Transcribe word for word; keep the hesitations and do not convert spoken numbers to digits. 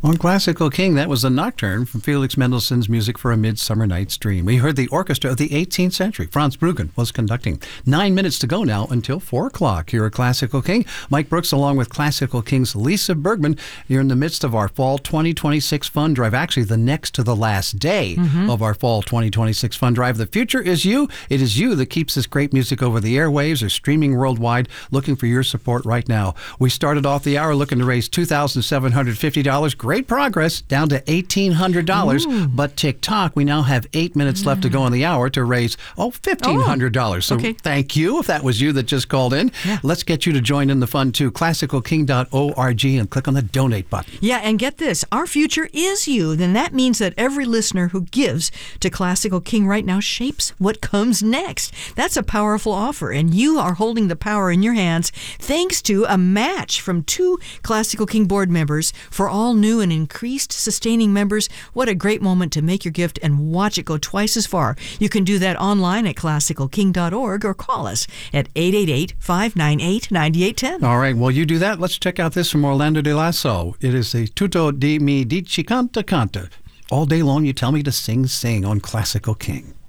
On Classical King, that was a nocturne from Felix Mendelssohn's Music for a Midsummer Night's Dream. We heard the orchestra of the eighteenth century. Franz Bruggen was conducting. Nine minutes to go now until four o'clock here at Classical King. Mike Brooks along with Classical King's Lisa Bergman. You're in the midst of our Fall twenty twenty-six Fund Drive. Actually, the next to the last day mm-hmm. of our Fall twenty twenty-six Fund Drive. The future is you. It is you that keeps this great music over the airwaves or streaming worldwide. Looking for your support right now. We started off the hour looking to raise two thousand seven hundred fifty dollars. Great progress, down to eighteen hundred dollars. Ooh. But TikTok, we now have eight minutes left to go in the hour to raise, oh, fifteen hundred dollars. Oh, so okay. Thank you if that was you that just called in. Yeah. Let's get you to join in the fun too. classical king dot org and click on the donate button. Yeah, and get this. Our future is you. Then that means that every listener who gives to Classical King right now shapes what comes next. That's a powerful offer, and you are holding the power in your hands thanks to a match from two Classical King board members for all new and increased sustaining members. What a great moment to make your gift and watch it go twice as far. You can do that online at classical king dot org or call us at eight eight eight, five nine eight, nine eight one zero. All right, well, you do that. Let's check out this from Orlando de Lasso. It is the Tutto di mi dici canta canta. All day long you tell me to sing, sing on Classical King.